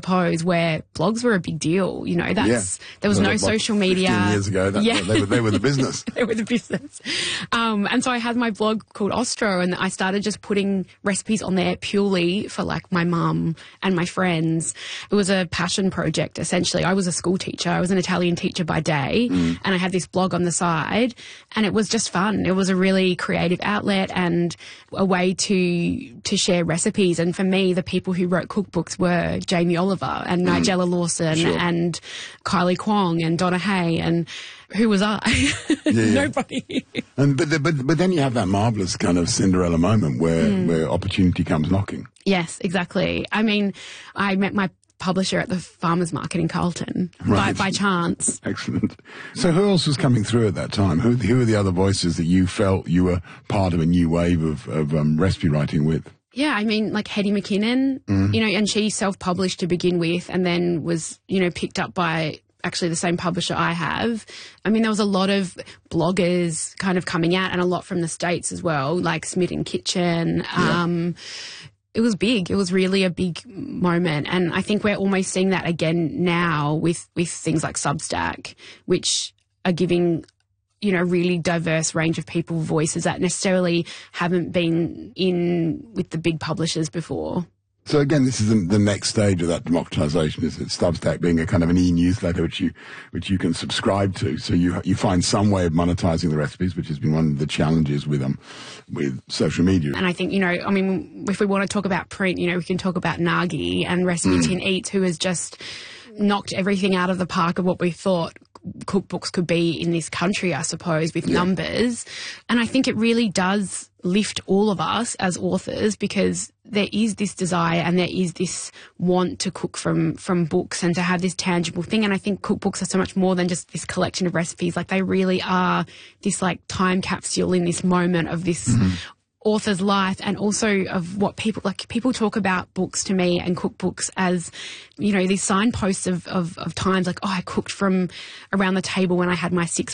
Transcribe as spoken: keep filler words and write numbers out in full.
suppose, where blogs were a big deal. You know, that's yeah. there was well, no like social media. fifteen years ago, that, yeah. they, were, they were the business. They were the business. Um, and so I had my blog called Ostro, and I started just putting recipes on there purely for like my mum and my friends. It was a passion project, essentially. I was a school teacher. I was an Italian teacher by day, mm. and I had this blog on the side, and it was just fun. It was a really creative outlet and a way to to share recipes. And for me, the people who wrote cookbooks were Jamie Oliver and mm. Nigella Lawson sure. and Kylie Kwong and Donna Hay, and who was I? Yeah, yeah. Nobody. And but, the, but but then you have that marvellous kind of Cinderella moment where, mm. where opportunity comes knocking. Yes, exactly. I mean, I met my publisher at the farmers market in Carlton right. by, by chance. Excellent. So who else was coming through at that time? Who, who were the other voices that you felt you were part of a new wave of, of um, recipe writing with? Yeah, I mean, like Hetty McKinnon, mm. you know, and she self-published to begin with and then was, you know, picked up by actually the same publisher I have. I mean, there was a lot of bloggers kind of coming out and a lot from the States as well, like Smitten Kitchen. Yeah. Um, it was big. It was really a big moment. And I think we're almost seeing that again now with, with things like Substack, which are giving, you know, really diverse range of people voices that necessarily haven't been in with the big publishers before. So again, this is the, the next stage of that democratization, is it? Substack being a kind of an e-newsletter which you which you can subscribe to. So you you find some way of monetizing the recipes, which has been one of the challenges with um with social media. And I think, you know, I mean, if we want to talk about print, you know, we can talk about Nagi and Recipe mm. Tin Eats, who has just knocked everything out of the park of what we thought cookbooks could be in this country, I suppose, with yeah. numbers. And I think it really does lift all of us as authors, because there is this desire and there is this want to cook from from books and to have this tangible thing. And I think cookbooks are so much more than just this collection of recipes. Like, they really are this like time capsule in this moment of this mm-hmm. author's life, and also of what people like. People talk about books to me and cookbooks as, you know, these signposts of, of, of times like, oh, I cooked from around the table when I had my six